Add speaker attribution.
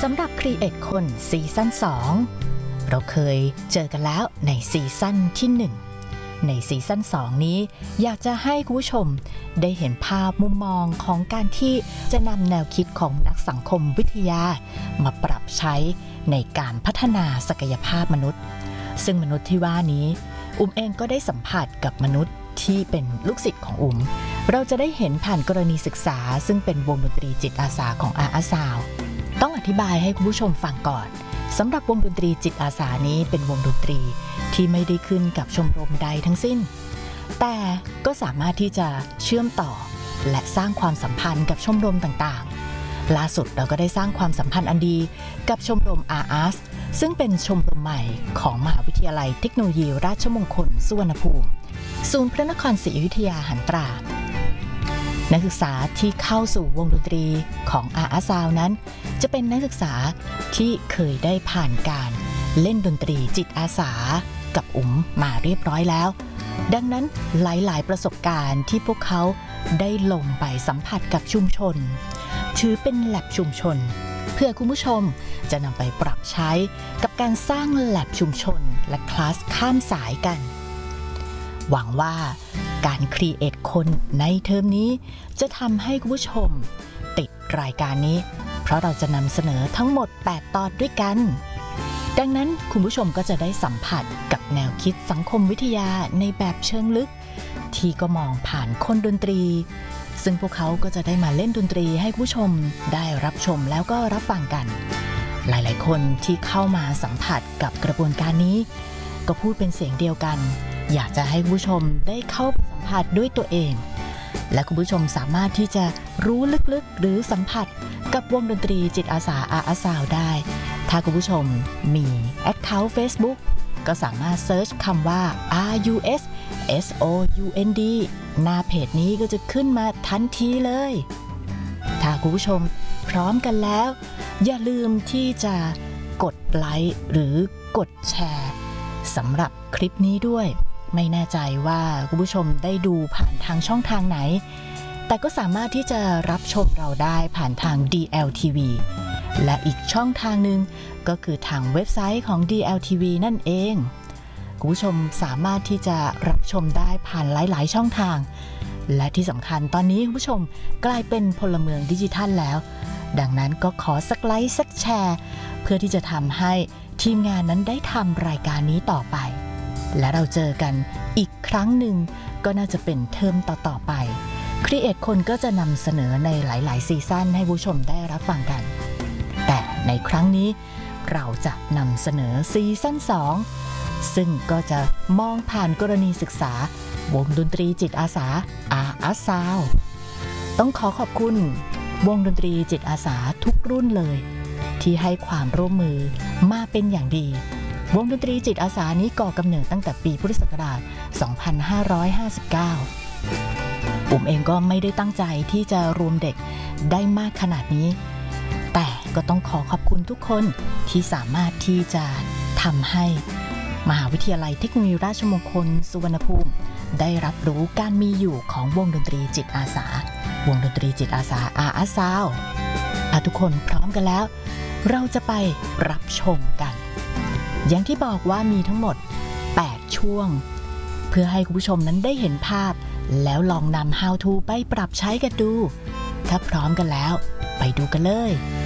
Speaker 1: สำหรับ Create คนซีซั่น2เราเคยเจอกันแล้วในซีซั่นที่1ในซีซั่น2นี้อยากจะให้คุณผู้ชมได้เห็นภาพมุมมองของการที่จะนำแนวคิดของนักสังคมวิทยามาปรับใช้ในการพัฒนาศักยภาพมนุษย์ซึ่งมนุษย์ที่ว่านี้เองก็ได้สัมผัสกับมนุษย์ที่เป็นลูกศิษย์ของเราจะได้เห็นผ่านกรณีศึกษาซึ่งเป็นวงดนตรีจิตอาสาของอาซาวต้องอธิบายให้คุณผู้ชมฟังก่อนสำหรับวงดนตรีจิตอาสานี้เป็นวงดนตรีที่ไม่ได้ขึ้นกับชมรมใดทั้งสิ้นแต่ก็สามารถที่จะเชื่อมต่อและสร้างความสัมพันธ์กับชมรมต่างๆล่าสุดเราก็ได้สร้างความสัมพันธ์อันดีกับชมรมอาร์ซึ่งเป็นชมรมใหม่ของมหาวิทยาลัยเทคโนโลยีราชมงคลสุวรรณภูมิศูนย์พระนครศรีอยุธยาหันตรานักศึกษาที่เข้าสู่วงดนตรีของอาซาวนั้นจะเป็นนักศึกษาที่เคยได้ผ่านการเล่นดนตรีจิตอาสากับมาเรียบร้อยแล้วดังนั้นหลายๆประสบการณ์ที่พวกเขาได้ลงไปสัมผัสกับชุมชนถือเป็นแลบชุมชนเพื่อคุณผู้ชมจะนำไปปรับใช้กับการสร้างแลบชุมชนและคลาสข้ามสายกันหวังว่าการครีเอทคนในเทอมนี้จะทำให้คุณผู้ชมติดรายการนี้เพราะเราจะนำเสนอทั้งหมด8ตอนด้วยกันดังนั้นคุณผู้ชมก็จะได้สัมผัสกับแนวคิดสังคมวิทยาในแบบเชิงลึกที่ก็มองผ่านคนดนตรีซึ่งพวกเขาก็จะได้มาเล่นดนตรีให้ผู้ชมได้รับชมแล้วก็รับฟังกันหลายๆคนที่เข้ามาสัมผัสกับกระบวนการนี้ก็พูดเป็นเสียงเดียวกันอยากจะให้ผู้ชมได้เข้าไปสัมผัสด้วยตัวเองและคุณผู้ชมสามารถที่จะรู้ลึกๆหรือสัมผัสกับวงดนตรีจิตอาสาอาซาวได้ถ้าคุณผู้ชมมี Account Facebook ก็สามารถเซิร์ชคำว่า RUSSOUND หน้าเพจนี้ก็จะขึ้นมาทันทีเลยถ้าคุณผู้ชมพร้อมกันแล้วอย่าลืมที่จะกดไลค์หรือกดแชร์สำหรับคลิปนี้ด้วยไม่แน่ใจว่าคุณผู้ชมได้ดูผ่านทางช่องทางไหนแต่ก็สามารถที่จะรับชมเราได้ผ่านทาง DLTV และอีกช่องทางหนึ่งก็คือทางเว็บไซต์ของ DLTV นั่นเองคุณผู้ชมสามารถที่จะรับชมได้ผ่านหลายๆช่องทางและที่สำคัญตอนนี้คุณผู้ชมกลายเป็นพลเมืองดิจิทัลแล้วดังนั้นก็ขอสักไลค์สักแชร์เพื่อที่จะทำให้ทีมงานนั้นได้ทำรายการนี้ต่อไปและเราเจอกันอีกครั้งหนึ่งก็น่าจะเป็นเทอมต่อๆไป Create คนก็จะนำเสนอในหลายๆซีซั่นให้ผู้ชมได้รับฟังกันแต่ในครั้งนี้เราจะนำเสนอซีซั่น2ซึ่งก็จะมองผ่านกรณีศึกษาวงดนตรีจิตอาสาอาซาวต้องขอบคุณวงดนตรีจิตอาสาทุกรุ่นเลยที่ให้ความร่วมมือมาเป็นอย่างดีวงดนตรีจิตอาสานี้ก่อกำเนิดตั้งแต่ปีพุทธศักราช 2559 เองก็ไม่ได้ตั้งใจที่จะรวมเด็กได้มากขนาดนี้แต่ก็ต้องขอบคุณทุกคนที่สามารถที่จะทำให้มหาวิทยาลัยเทคโนโลยีราชมงคลสุวรรณภูมิได้รับรู้การมีอยู่ของวงดนตรีจิตอาสาวงดนตรีจิตอาสาอาซาวทุกคนพร้อมกันแล้วเราจะไปรับชมกันอย่างที่บอกว่ามีทั้งหมด8ช่วงเพื่อให้คุณผู้ชมนั้นได้เห็นภาพแล้วลองนำ How to ไปปรับใช้กันดูถ้าพร้อมกันแล้วไปดูกันเลย